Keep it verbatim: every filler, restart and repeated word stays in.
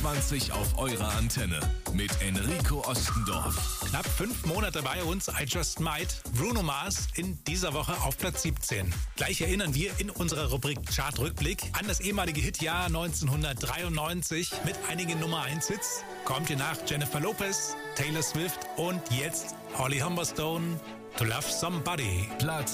vierundzwanzig auf eurer Antenne mit Enrico Ostendorf. Knapp fünf Monate bei uns, I Just Might. Bruno Mars in dieser Woche auf Platz siebzehn. Gleich erinnern wir in unserer Rubrik Chartrückblick an das ehemalige Hitjahr neunzehnhundertdreiundneunzig mit einigen Nummer eins Hits. Kommt ihr nach Jennifer Lopez, Taylor Swift und jetzt Holly Humberstone, To Love Somebody. Platz